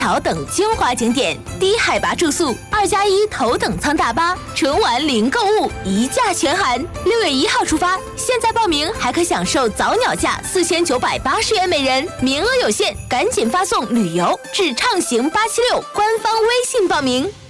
岛等精华景点，低海拔住宿，2+1头等舱大巴，纯玩零购物，一价全含。6月1号出发，现在报名还可享受早鸟价4980元每人，名额有限，赶紧发送旅游至畅行876官方微信报名。